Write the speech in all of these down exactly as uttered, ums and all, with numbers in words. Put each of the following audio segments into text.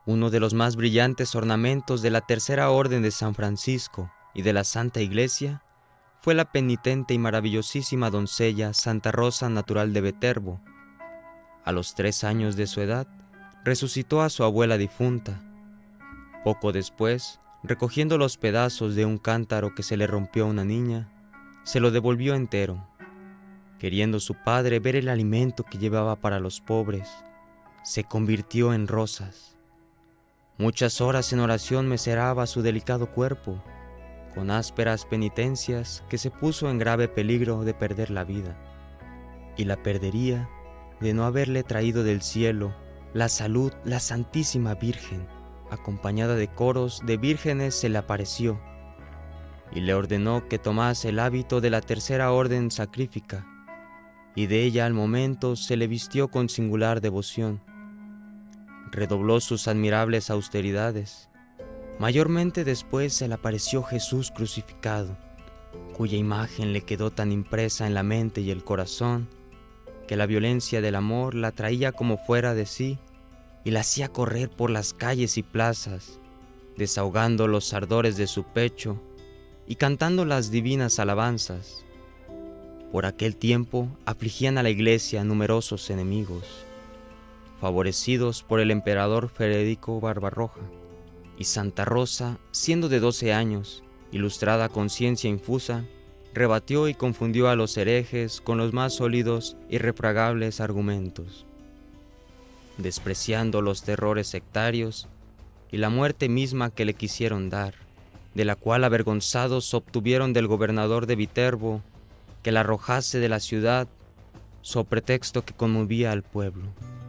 Uno de los más brillantes ornamentos de la Tercera Orden de San Francisco y de la Santa Iglesia fue la penitente y maravillosísima doncella Santa Rosa natural de Viterbo. A los tres años de su edad, resucitó a su abuela difunta. Poco después, recogiendo los pedazos de un cántaro que se le rompió a una niña, se lo devolvió entero, queriendo su padre ver el alimento que llevaba para los pobres. Se convirtió en rosas. Muchas horas en oración meceraba su delicado cuerpo, con ásperas penitencias que se puso en grave peligro de perder la vida, y la perdería de no haberle traído del cielo la salud la Santísima Virgen. Acompañada de coros de vírgenes se le apareció, y le ordenó que tomase el hábito de la Tercera Orden Sacrífica, y de ella al momento se le vistió con singular devoción. Redobló sus admirables austeridades. Mayormente después se le apareció Jesús crucificado, cuya imagen le quedó tan impresa en la mente y el corazón, que la violencia del amor la traía como fuera de sí y la hacía correr por las calles y plazas, desahogando los ardores de su pecho y cantando las divinas alabanzas. Por aquel tiempo afligían a la Iglesia numerosos enemigos, favorecidos por el emperador Federico Barbarroja, y Santa Rosa, siendo de doce años, ilustrada con ciencia infusa, rebatió y confundió a los herejes con los más sólidos y refragables argumentos, despreciando los terrores sectarios y la muerte misma que le quisieron dar, de la cual avergonzados obtuvieron del gobernador de Viterbo que la arrojase de la ciudad, so pretexto que conmovía al pueblo.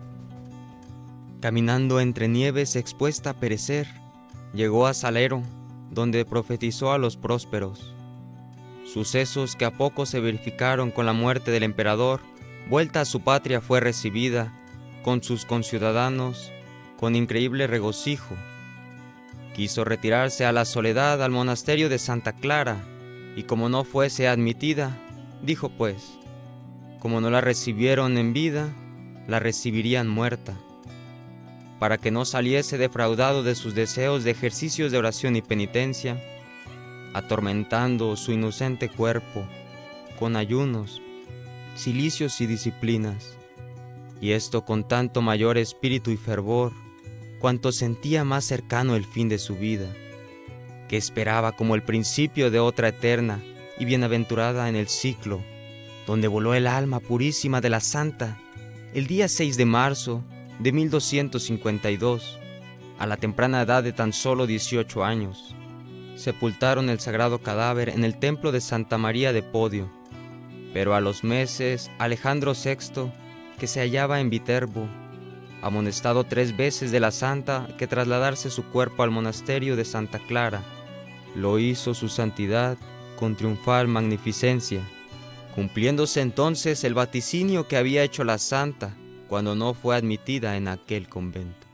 Caminando entre nieves expuesta a perecer, llegó a Salero, donde profetizó a los prósperos. Sucesos que a poco se verificaron con la muerte del emperador. Vuelta a su patria fue recibida con sus conciudadanos con increíble regocijo. Quiso retirarse a la soledad al monasterio de Santa Clara, y como no fuese admitida, dijo pues, como no la recibieron en vida, la recibirían muerta, para que no saliese defraudado de sus deseos de ejercicios de oración y penitencia, atormentando su inocente cuerpo con ayunos, cilicios y disciplinas, y esto con tanto mayor espíritu y fervor, cuanto sentía más cercano el fin de su vida, que esperaba como el principio de otra eterna y bienaventurada en el ciclo, donde voló el alma purísima de la santa el día seis de marzo de mil doscientos cincuenta y dos, a la temprana edad de tan solo dieciocho años. Sepultaron el sagrado cadáver en el templo de Santa María de Podio, pero a los meses Alejandro sexto, que se hallaba en Viterbo, amonestado tres veces de la santa que trasladarse su cuerpo al monasterio de Santa Clara, lo hizo su santidad con triunfal magnificencia, cumpliéndose entonces el vaticinio que había hecho la santa cuando no fue admitida en aquel convento.